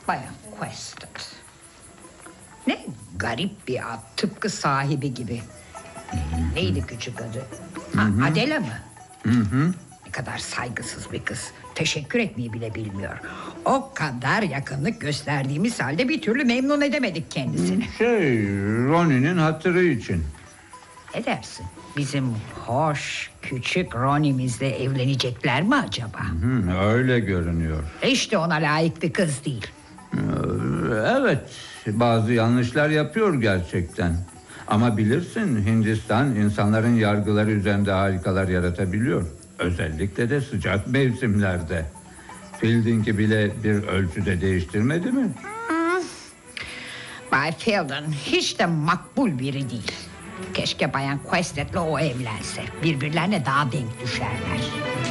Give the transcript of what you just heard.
Bayan Quested. Ne garip bir ad, tıpkı sahibi gibi. Neydi küçük adı? Adela mı? Ne kadar saygısız bir kız. Teşekkür etmeyi bile bilmiyor. O kadar yakınlık gösterdiğimiz halde bir türlü memnun edemedik kendisini. Ronnie'nin hatırı için. Ne dersin? Bizim hoş küçük Ronnie'mizle evlenecekler mi acaba? Öyle görünüyor. İşte ona layık bir kız değil. Evet, bazı yanlışlar yapıyor gerçekten. Ama bilirsin, Hindistan insanların yargıları üzerinde harikalar yaratabiliyor. Özellikle de sıcak mevsimlerde. Fielding'i bile bir ölçüde değiştirmedi mi? Bay Fielding hiç de makbul biri değil. Keşke Bayan Quested'le o evlense. Birbirlerine daha denk düşerler.